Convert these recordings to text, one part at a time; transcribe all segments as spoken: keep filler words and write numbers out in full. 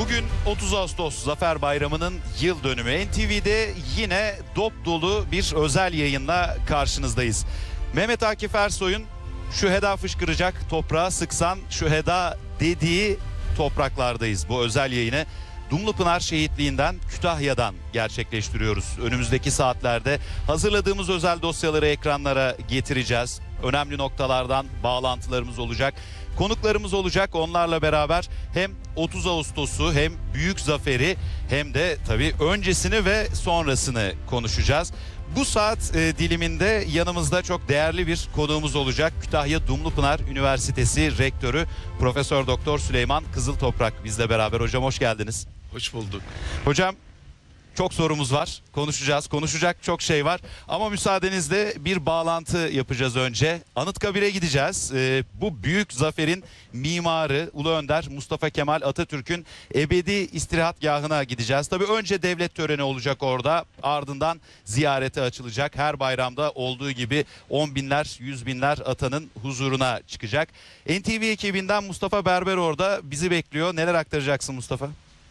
Bugün otuz Ağustos Zafer Bayramı'nın yıl dönümü. N T V'de yine dop dolu bir özel yayınla karşınızdayız. Mehmet Akif Ersoy'un "Şu heda fışkıracak toprağa sıksan şu heda" dediği topraklardayız. Bu özel yayını Dumlupınar Şehitliği'nden, Kütahya'dan gerçekleştiriyoruz. Önümüzdeki saatlerde hazırladığımız özel dosyaları ekranlara getireceğiz. Önemli noktalardan bağlantılarımız olacak. Konuklarımız olacak. Onlarla beraber hem otuz Ağustos'u hem Büyük Zafer'i hem de tabii öncesini ve sonrasını konuşacağız. Bu saat e, diliminde yanımızda çok değerli bir konuğumuz olacak. Kütahya Dumlupınar Üniversitesi Rektörü Profesör Doktor Süleyman Kızıltoprak bizle beraber. Hocam hoş geldiniz. Hoş bulduk. Hocam çok sorumuz var. Konuşacağız. Konuşacak çok şey var. Ama müsaadenizle bir bağlantı yapacağız önce. Anıtkabir'e gideceğiz. Ee, bu büyük zaferin mimarı Ulu Önder Mustafa Kemal Atatürk'ün ebedi istirahatgahına gideceğiz. Tabii önce devlet töreni olacak orada. Ardından ziyarete açılacak. Her bayramda olduğu gibi on binler, yüz binler atanın huzuruna çıkacak. N T V ekibinden Mustafa Berber orada bizi bekliyor. Neler aktaracaksın Mustafa?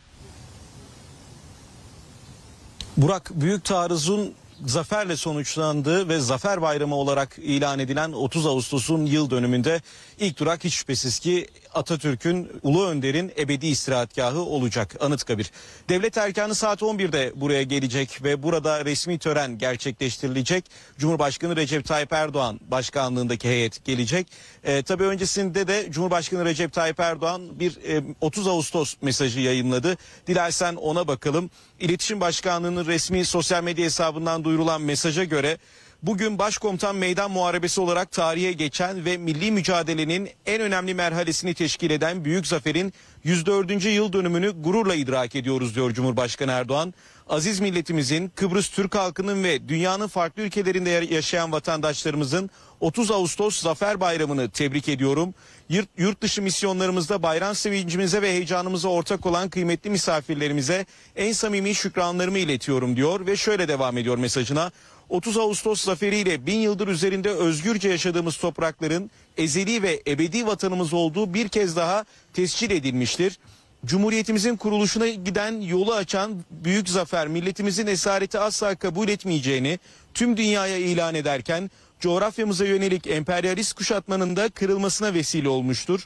Burak, büyük taarruzun zaferle sonuçlandığı ve Zafer Bayramı olarak ilan edilen otuz Ağustos'un yıl dönümünde ilk durak hiç şüphesiz ki Atatürk'ün, Ulu Önder'in ebedi istirahatgahı olacak, Anıtkabir. Devlet erkanı saat on birde buraya gelecek ve burada resmi tören gerçekleştirilecek. Cumhurbaşkanı Recep Tayyip Erdoğan başkanlığındaki heyet gelecek. E, tabii öncesinde de Cumhurbaşkanı Recep Tayyip Erdoğan bir e, otuz Ağustos mesajı yayınladı. Dilersen ona bakalım. İletişim Başkanlığı'nın resmi sosyal medya hesabından duyurulan mesaja göre bugün Başkomutan Meydan Muharebesi olarak tarihe geçen ve milli mücadelenin en önemli merhalesini teşkil eden Büyük Zafer'in yüz dördüncü yıl dönümünü gururla idrak ediyoruz diyor Cumhurbaşkanı Erdoğan. Aziz milletimizin, Kıbrıs Türk halkının ve dünyanın farklı ülkelerinde yaşayan vatandaşlarımızın otuz Ağustos Zafer Bayramı'nı tebrik ediyorum. Yurt, yurt dışı misyonlarımızda bayram sevincimize ve heyecanımıza ortak olan kıymetli misafirlerimize en samimi şükranlarımı iletiyorum diyor ve şöyle devam ediyor mesajına. otuz Ağustos zaferiyle bin yıldır üzerinde özgürce yaşadığımız toprakların ezeli ve ebedi vatanımız olduğu bir kez daha tescil edilmiştir. Cumhuriyetimizin kuruluşuna giden yolu açan büyük zafer milletimizin esareti asla kabul etmeyeceğini tüm dünyaya ilan ederken coğrafyamıza yönelik emperyalist kuşatmanın da kırılmasına vesile olmuştur.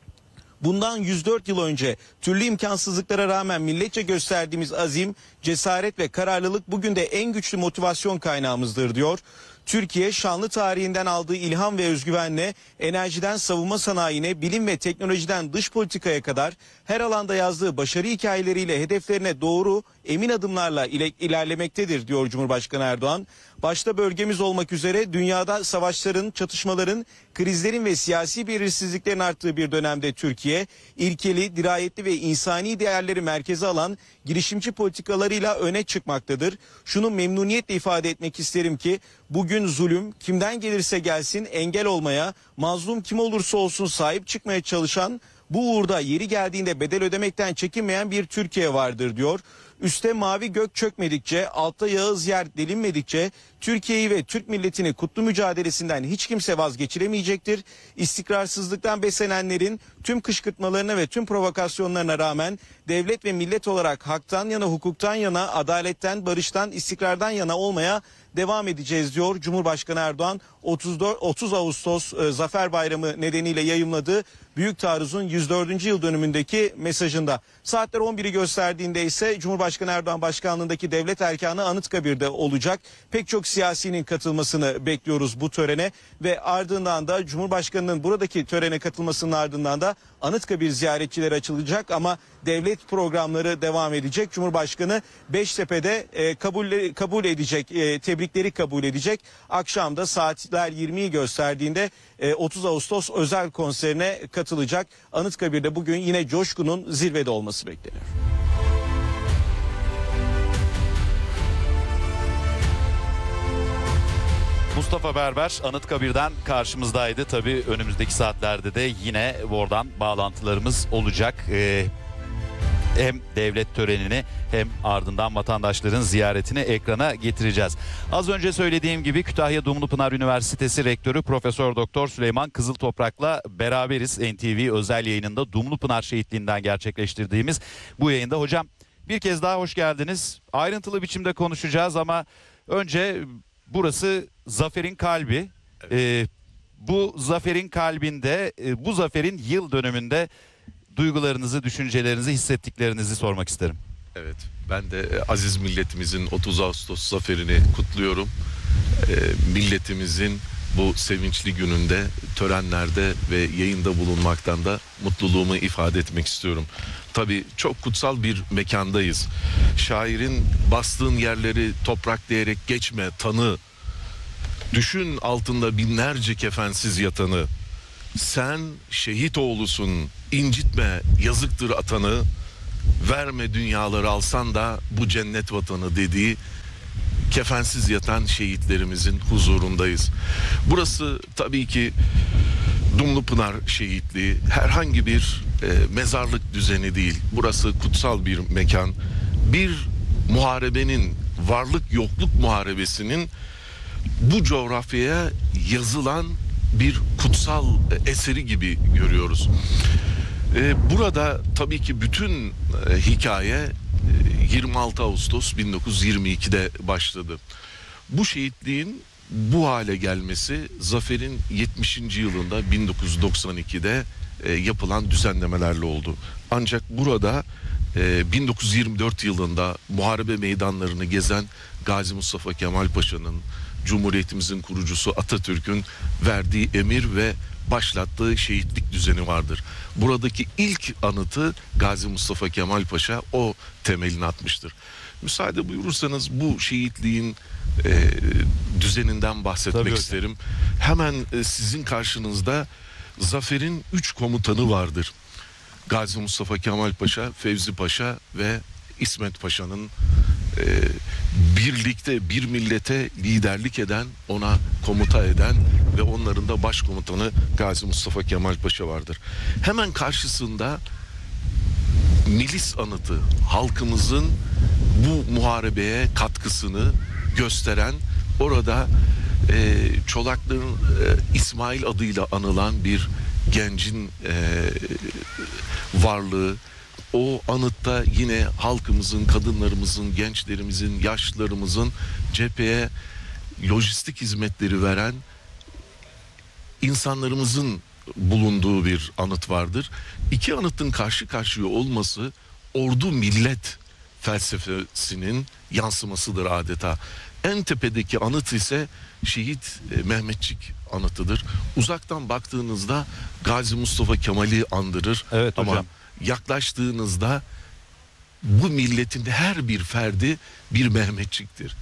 Bundan yüz dört yıl önce türlü imkansızlıklara rağmen milletçe gösterdiğimiz azim, cesaret ve kararlılık bugün de en güçlü motivasyon kaynağımızdır diyor. Türkiye şanlı tarihinden aldığı ilham ve özgüvenle enerjiden savunma sanayine, bilim ve teknolojiden dış politikaya kadar her alanda yazdığı başarı hikayeleriyle hedeflerine doğru emin adımlarla ilerlemektedir diyor Cumhurbaşkanı Erdoğan. Başta bölgemiz olmak üzere dünyada savaşların, çatışmaların, krizlerin ve siyasi belirsizliklerin arttığı bir dönemde Türkiye, ilkeli, dirayetli ve insani değerleri merkeze alan girişimci politikalarıyla öne çıkmaktadır. Şunu memnuniyetle ifade etmek isterim ki bugün zulüm kimden gelirse gelsin engel olmaya, mazlum kim olursa olsun sahip çıkmaya çalışan, bu uğurda yeri geldiğinde bedel ödemekten çekinmeyen bir Türkiye vardır diyor. Üste mavi gök çökmedikçe, altta Yağız yer delinmedikçe Türkiye'yi ve Türk milletini kutlu mücadelesinden hiç kimse vazgeçiremeyecektir. İstikrarsızlıktan beslenenlerin tüm kışkırtmalarına ve tüm provokasyonlarına rağmen devlet ve millet olarak haktan yana, hukuktan yana, adaletten, barıştan, istikrardan yana olmaya devam edeceğiz diyor Cumhurbaşkanı Erdoğan. otuz dört, otuz Ağustos e, Zafer Bayramı nedeniyle yayımladığı Büyük Taarruz'un yüz dördüncü yıl dönümündeki mesajında. Saatler on biri gösterdiğinde ise Cumhurbaşkanı Erdoğan başkanlığındaki devlet erkanı Anıtkabir'de olacak. Pek çok siyasinin katılmasını bekliyoruz bu törene ve ardından da Cumhurbaşkanı'nın buradaki törene katılmasının ardından da Anıtkabir ziyaretçileri açılacak ama devlet programları devam edecek. Cumhurbaşkanı Beştepe'de e, kabul kabul edecek, e, tebrikleri kabul edecek. Akşamda saatler yirmiyi gösterdiğinde e, otuz Ağustos özel konserine katılacak. Anıtkabir'de bugün yine coşkunun zirvede olması bekleniyor. Mustafa Berber Anıtkabir'den karşımızdaydı. Tabii önümüzdeki saatlerde de yine oradan bağlantılarımız olacak. Ee, hem devlet törenini hem ardından vatandaşların ziyaretini ekrana getireceğiz. Az önce söylediğim gibi Kütahya Dumlupınar Üniversitesi Rektörü Profesör Doktor Süleyman Kızıltoprak'la beraberiz. N T V özel yayınında Dumlupınar şehitliğinden gerçekleştirdiğimiz bu yayında. Hocam bir kez daha hoş geldiniz. Ayrıntılı biçimde konuşacağız ama önce burası zaferin kalbi. Evet. Ee, bu zaferin kalbinde, e, bu zaferin yıl dönümünde duygularınızı, düşüncelerinizi, hissettiklerinizi sormak isterim. Evet, ben de aziz milletimizin otuz Ağustos zaferini kutluyorum. E, milletimizin bu sevinçli gününde, törenlerde ve yayında bulunmaktan da mutluluğumu ifade etmek istiyorum. Tabii çok kutsal bir mekandayız. Şairin bastığın yerleri toprak diyerek geçme, tanı. Düşün altında binlerce kefensiz yatanı. Sen şehit oğlusun, incitme, yazıktır atanı. Verme dünyaları alsan da bu cennet vatanı dediği kefensiz yatan şehitlerimizin huzurundayız. Burası tabii ki Dumlupınar Şehitliği, herhangi bir e, mezarlık düzeni değil. Burası kutsal bir mekan. Bir muharebenin, varlık yokluk muharebesinin bu coğrafyaya yazılan bir kutsal eseri gibi görüyoruz. Ee, burada tabii ki bütün e, hikaye e, yirmi altı Ağustos bin dokuz yüz yirmi iki'de başladı. Bu şehitliğin bu hale gelmesi zaferin yetmişinci yılında bin dokuz yüz doksan iki'de e, yapılan düzenlemelerle oldu. Ancak burada e, bin dokuz yüz yirmi dört yılında muharebe meydanlarını gezen Gazi Mustafa Kemal Paşa'nın, Cumhuriyetimizin kurucusu Atatürk'ün verdiği emir ve başlattığı şehitlik düzeni vardır. Buradaki ilk anıtı Gazi Mustafa Kemal Paşa o temelini atmıştır. Müsaade buyurursanız bu şehitliğin e, düzeninden bahsetmek Tabii isterim. Hemen e, sizin karşınızda zaferin üç komutanı vardır. Gazi Mustafa Kemal Paşa, Fevzi Paşa ve İsmet Paşa'nın e, birlikte bir millete liderlik eden, ona komuta eden ve onların da başkomutanı Gazi Mustafa Kemal Paşa vardır. Hemen karşısında milis anıtı, halkımızın bu muharebeye katkısını gösteren, orada e, Çolaklı'nın e, İsmail adıyla anılan bir gencin e, varlığı. O anıtta yine halkımızın, kadınlarımızın, gençlerimizin, yaşlılarımızın cepheye lojistik hizmetleri veren insanlarımızın bulunduğu bir anıt vardır. İki anıtın karşı karşıya olması ordu millet felsefesinin yansımasıdır adeta. En tepedeki anıt ise Şehit Mehmetçik anıtıdır. Uzaktan baktığınızda Gazi Mustafa Kemal'i andırır. Evet hocam. Ama yaklaştığınızda bu milletin her bir ferdi bir Mehmetçiktir.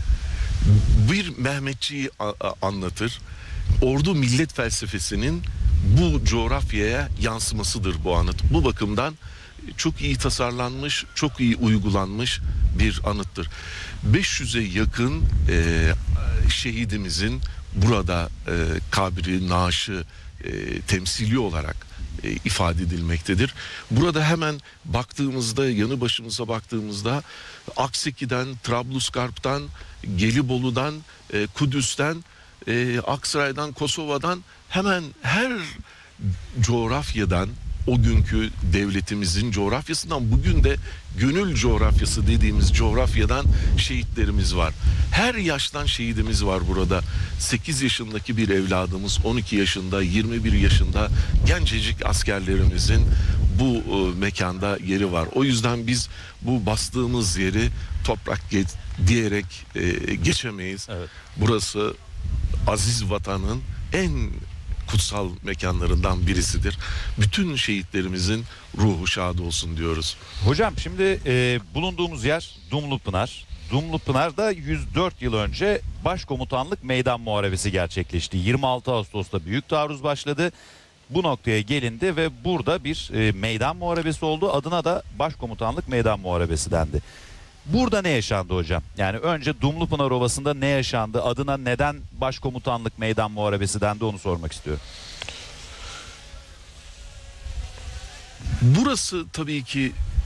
Bir Mehmetçiği anlatır. Ordu millet felsefesinin bu coğrafyaya yansımasıdır bu anıt. Bu bakımdan çok iyi tasarlanmış, çok iyi uygulanmış bir anıttır. beş yüze yakın e, şehidimizin burada e, kabri, naaşı e, temsili olarak e, ifade edilmektedir. Burada hemen baktığımızda, yanı başımıza baktığımızda Akseki'den, Trablusgarp'tan, Gelibolu'dan, e, Kudüs'ten, e, Aksaray'dan, Kosova'dan, hemen her coğrafyadan, o günkü devletimizin coğrafyasından, bugün de gönül coğrafyası dediğimiz coğrafyadan şehitlerimiz var. Her yaştan şehidimiz var burada. sekiz yaşındaki bir evladımız, on iki yaşında, yirmi bir yaşında gencecik askerlerimizin bu e, mekanda yeri var. O yüzden biz bu bastığımız yeri toprak diyerek e, geçemeyiz. Evet. Burası aziz vatanın en kutsal mekanlarından birisidir. Bütün şehitlerimizin ruhu şad olsun diyoruz. Hocam şimdi e, bulunduğumuz yer Dumlupınar. Dumlupınar'da yüz dört yıl önce Başkomutanlık Meydan Muharebesi gerçekleşti. yirmi altı Ağustos'ta büyük taarruz başladı. Bu noktaya gelindi ve burada bir e, meydan muharebesi oldu. Adına da Başkomutanlık Meydan Muharebesi dendi. Burada ne yaşandı hocam? Yani önce Dumlupınar Ovası'nda ne yaşandı? Adına neden Başkomutanlık Meydan Muharebesi dendi, onu sormak istiyorum. Burası tabii ki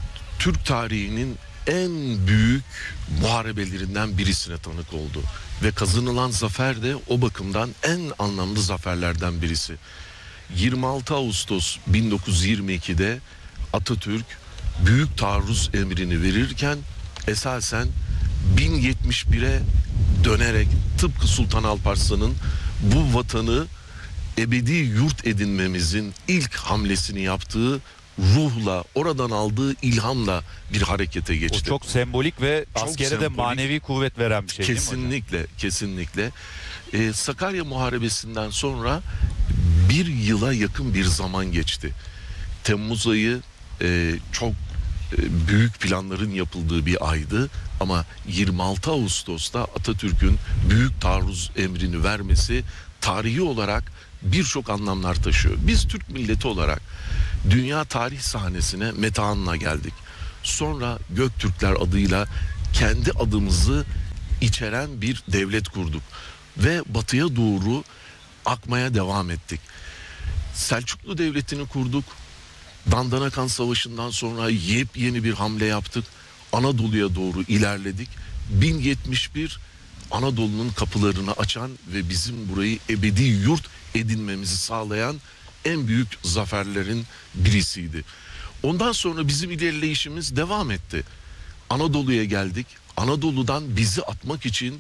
Türk tarihinin en büyük muharebelerinden birisine tanık oldu. Ve kazanılan zafer de o bakımdan en anlamlı zaferlerden birisi. yirmi altı Ağustos bin dokuz yüz yirmi ikide Atatürk büyük taarruz emrini verirken esasen bin yetmiş bire dönerek tıpkı Sultan Alparslan'ın bu vatanı ebedi yurt edinmemizin ilk hamlesini yaptığı ruhla, oradan aldığı ilhamla bir harekete geçti. O çok sembolik ve Çok askere de sembolik. manevi kuvvet veren bir şey değil mi hocam? Kesinlikle, kesinlikle. Ee, Sakarya Muharebesi'nden sonra bir yıla yakın bir zaman geçti. Temmuz ayı e, çok e, büyük planların yapıldığı bir aydı. Ama yirmi altı Ağustos'ta Atatürk'ün büyük taarruz emrini vermesi tarihi olarak birçok anlamlar taşıyor. Biz Türk milleti olarak dünya tarih sahnesine Metehan'la geldik. Sonra Göktürkler adıyla kendi adımızı içeren bir devlet kurduk. Ve batıya doğru akmaya devam ettik. Selçuklu Devleti'ni kurduk. Dandanakan Savaşı'ndan sonra yepyeni bir hamle yaptık. Anadolu'ya doğru ilerledik. bin yetmiş bir Anadolu'nun kapılarını açan ve bizim burayı ebedi yurt edinmemizi sağlayan en büyük zaferlerin birisiydi. Ondan sonra bizim ilerleyişimiz devam etti. Anadolu'ya geldik. Anadolu'dan bizi atmak için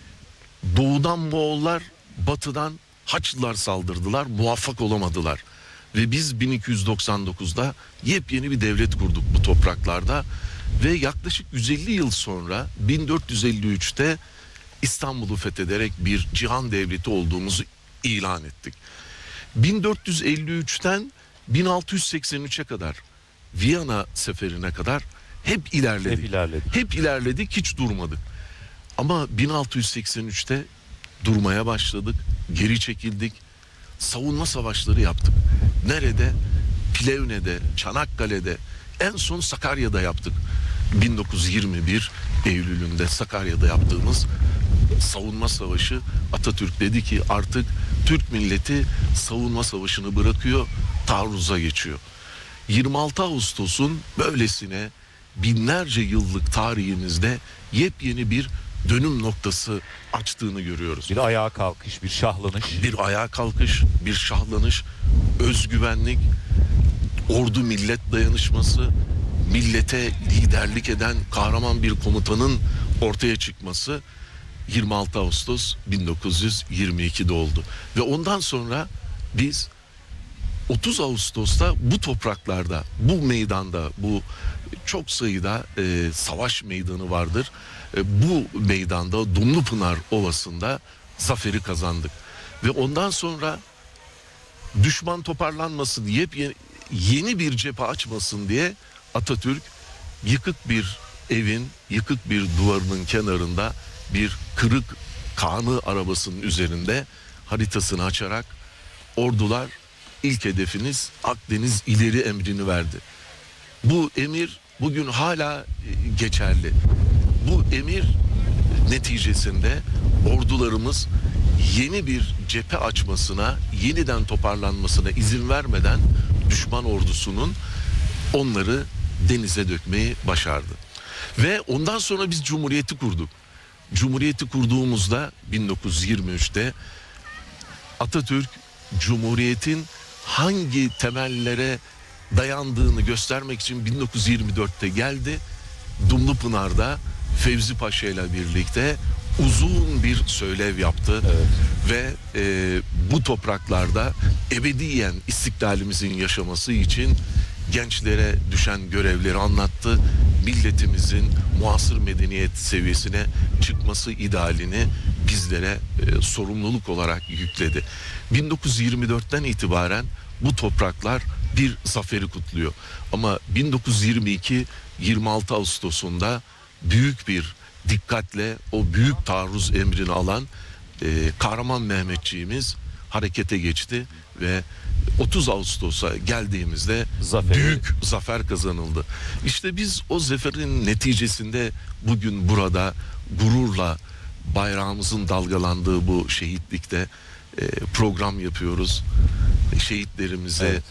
doğudan Moğollar, batıdan Haçlılar saldırdılar, muvaffak olamadılar. Ve biz bin iki yüz doksan dokuzda yepyeni bir devlet kurduk bu topraklarda. Ve yaklaşık yüz elli yıl sonra bin dört yüz elli üçte İstanbul'u fethederek bir cihan devleti olduğumuzu ilan ettik. bin dört yüz elli üçten bin altı yüz seksen üçe kadar, Viyana seferine kadar hep ilerledik. Hep ilerledik. Hep ilerledik, hiç durmadık. Ama bin altı yüz seksen üçte durmaya başladık, geri çekildik, savunma savaşları yaptık. Nerede? Plevne'de, Çanakkale'de, en son Sakarya'da yaptık. bin dokuz yüz yirmi bir Eylül'ünde Sakarya'da yaptığımız savunma savaşı, Atatürk dedi ki artık Türk milleti savunma savaşını bırakıyor, taarruza geçiyor. yirmi altı Ağustos'un böylesine binlerce yıllık tarihimizde yepyeni bir dönüm noktası açtığını görüyoruz. Bir ayağa kalkış, bir şahlanış. Bir ayağa kalkış, bir şahlanış, özgüvenlik, ordu millet dayanışması, millete liderlik eden kahraman bir komutanın ortaya çıkması yirmi altı Ağustos bin dokuz yüz yirmi ikide oldu. Ve ondan sonra biz otuz Ağustos'ta bu topraklarda, bu meydanda, bu çok sayıda e, savaş meydanı vardır. E, bu meydanda Dumlupınar Ovası'nda zaferi kazandık. Ve ondan sonra düşman toparlanmasın, yepyeni yeni bir cephe açmasın diye Atatürk yıkık bir evin, yıkık bir duvarının kenarında bir kırık Kanı arabasının üzerinde haritasını açarak ordular ilk hedefiniz Akdeniz ileri emrini verdi. Bu emir bugün hala geçerli. Bu emir neticesinde ordularımız yeni bir cephe açmasına, yeniden toparlanmasına izin vermeden düşman ordusunun onları denize dökmeyi başardı. Ve ondan sonra biz Cumhuriyeti kurduk. Cumhuriyeti kurduğumuzda bin dokuz yüz yirmi üçte Atatürk Cumhuriyet'in hangi temellere dayandığını göstermek için bin dokuz yüz yirmi dörtte geldi. Dumlupınar'da Fevzi Paşa ile birlikte uzun bir söylev yaptı. Evet. Ve e, bu topraklarda ebediyen istiklalimizin yaşaması için gençlere düşen görevleri anlattı. Milletimizin muasır medeniyet seviyesine çıkması idealini bizlere e, sorumluluk olarak yükledi. bin dokuz yüz yirmi dörtten itibaren bu topraklar bir zaferi kutluyor. Ama bin dokuz yüz yirmi iki yirmi altı Ağustos'unda büyük bir dikkatle o büyük taarruz emrini alan e, Kahraman Mehmetçiğimiz harekete geçti ve otuz Ağustos'a geldiğimizde Zaferi. büyük zafer kazanıldı. İşte biz o zaferin neticesinde bugün burada gururla bayrağımızın dalgalandığı bu şehitlikte e, program yapıyoruz. E, şehitlerimize Evet.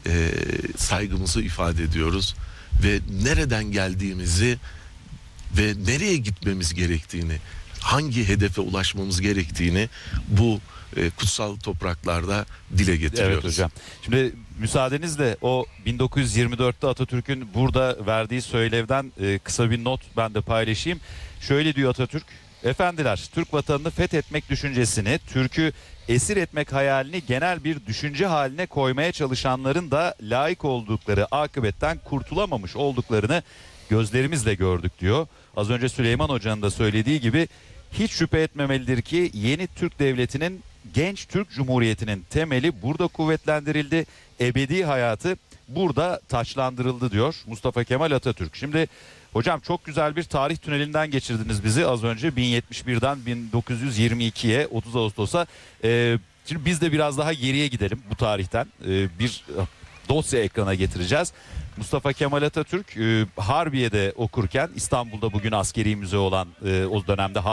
e, saygımızı ifade ediyoruz ve nereden geldiğimizi ve nereye gitmemiz gerektiğini, hangi hedefe ulaşmamız gerektiğini bu e, kutsal topraklarda dile getiriyoruz. Evet hocam. Şimdi müsaadenizle o bin dokuz yüz yirmi dörtte Atatürk'ün burada verdiği söylevden e, kısa bir not ben de paylaşayım. Şöyle diyor Atatürk: "Efendiler, Türk vatanını fethetmek düşüncesini, Türk'ü esir etmek hayalini genel bir düşünce haline koymaya çalışanların da layık oldukları akıbetten kurtulamamış olduklarını gözlerimizle gördük" diyor. Az önce Süleyman Hoca'nın da söylediği gibi hiç şüphe etmemelidir ki yeni Türk Devleti'nin, genç Türk Cumhuriyeti'nin temeli burada kuvvetlendirildi. Ebedi hayatı burada taçlandırıldı diyor Mustafa Kemal Atatürk. Şimdi hocam çok güzel bir tarih tünelinden geçirdiniz bizi az önce bin yetmiş birden bin dokuz yüz yirmi ikiye otuz Ağustos'a. Ee, şimdi biz de biraz daha geriye gidelim bu tarihten. Ee, bir dosya ekrana getireceğiz. Mustafa Kemal Atatürk e, Harbiye'de okurken, İstanbul'da bugün askeri müze olan e, o dönemde